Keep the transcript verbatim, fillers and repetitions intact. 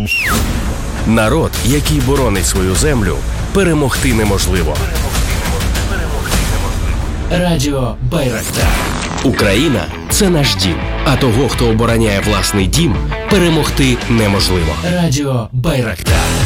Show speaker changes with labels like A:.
A: Народ, який боронить свою землю, перемогти неможливо. Радіо Байрактар. Україна – це наш дім. А того, хто обороняє власний дім, перемогти неможливо. Радіо Байрактар.